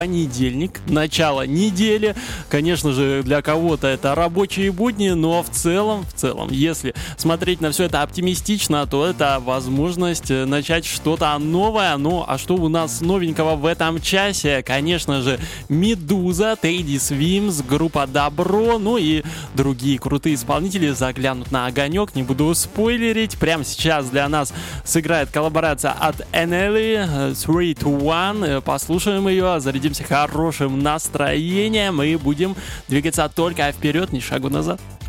Понедельник, начало недели. Конечно же, для кого-то это рабочие будни, но в целом, если смотреть на все это оптимистично, то это возможность начать что-то новое. Ну, а что у нас новенького в этом часе? Конечно же, Медуза, Teddy Swims, группа Добро, ну и другие крутые исполнители заглянут на огонек. Не буду спойлерить. Прямо сейчас для нас сыграет коллаборация от NLE 3 to 1. Послушаем ее, зарядимся хорошим настроением и будем двигаться только вперед, ни шагу назад.